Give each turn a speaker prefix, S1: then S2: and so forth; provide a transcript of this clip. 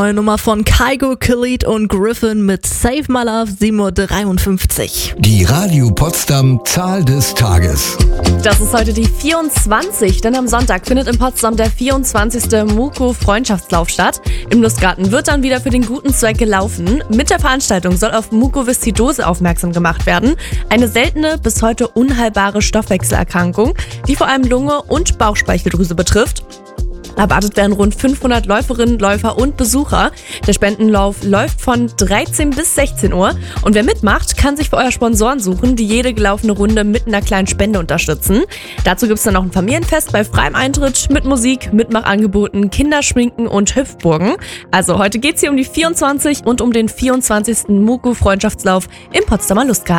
S1: Neue Nummer von Kygo, Khalid und Griffin mit Save My Love, 7:53 Uhr.
S2: Die Radio Potsdam Zahl des Tages.
S3: Das ist heute die 24, denn am Sonntag findet in Potsdam der 24. Muko-Freundschaftslauf statt. Im Lustgarten wird dann wieder für den guten Zweck gelaufen. Mit der Veranstaltung soll auf Mukoviszidose aufmerksam gemacht werden. Eine seltene, bis heute unheilbare Stoffwechselerkrankung, die vor allem Lunge und Bauchspeicheldrüse betrifft. Erwartet werden rund 500 Läuferinnen, Läufer und Besucher. Der Spendenlauf läuft von 13 bis 16 Uhr. Und wer mitmacht, kann sich für euer Sponsoren suchen, die jede gelaufene Runde mit einer kleinen Spende unterstützen. Dazu gibt es dann noch ein Familienfest bei freiem Eintritt mit Musik, Mitmachangeboten, Kinderschminken und Hüpfburgen. Also heute geht es hier um die 24 und um den 24. Muko-Freundschaftslauf im Potsdamer Lustgarten.